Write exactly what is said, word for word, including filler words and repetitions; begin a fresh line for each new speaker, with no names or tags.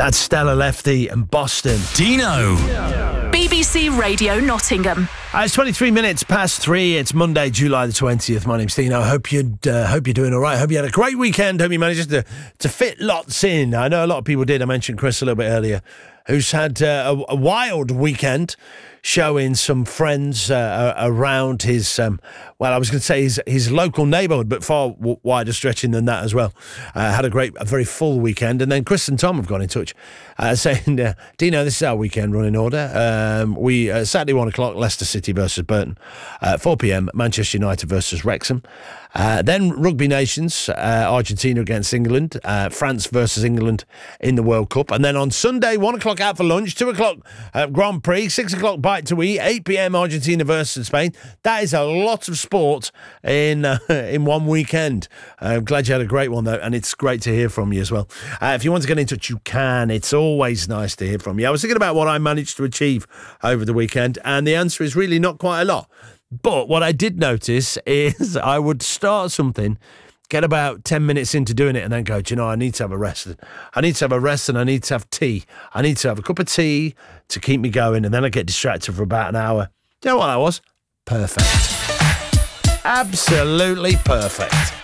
That's Stella Lefty and Boston.
Dino.
B B C Radio Nottingham.
Uh, it's twenty-three minutes past three. It's Monday, July the twentieth. My name's Dino. I hope you'd, uh, hope you're doing all right. Hope you had a great weekend. Hope you managed to, to fit lots in. I know a lot of people did. I mentioned Chris a little bit earlier, who's had uh, a, a wild weekend, showing some friends uh, around his, um, well, I was going to say his, his local neighbourhood, but far w- wider stretching than that as well. Uh, had a great, a very full weekend. And then Chris and Tom have got in touch uh, saying, uh, Dino, this is our weekend running order. Um, we uh, Saturday, one o'clock, Leicester City versus Burton. Uh, four p.m, Manchester United versus Wrexham. Uh, then Rugby Nations, uh, Argentina against England, uh, France versus England in the World Cup. And then on Sunday, one o'clock out for lunch, two o'clock uh, Grand Prix, six o'clock bite to eat, eight p.m. Argentina versus Spain. That is a lot of sport in uh, in one weekend. I'm glad you had a great one, though, and it's great to hear from you as well. Uh, if you want to get in touch, you can. It's always nice to hear from you. I was thinking about what I managed to achieve over the weekend, and the answer is really not quite a lot. But what I did notice is I would start something, get about ten minutes into doing it, and then go, do you know, I need to have a rest. I need to have a rest and I need to have tea. I need to have a cup of tea to keep me going, and then I get distracted for about an hour. Do you know what that was? Perfect. Absolutely perfect.